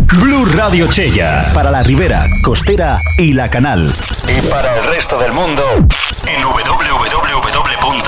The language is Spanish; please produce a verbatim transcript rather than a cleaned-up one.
Blue Radio Chella. Para la Ribera, Costera y La Canal. Y para el resto del mundo en doble u doble u doble u punto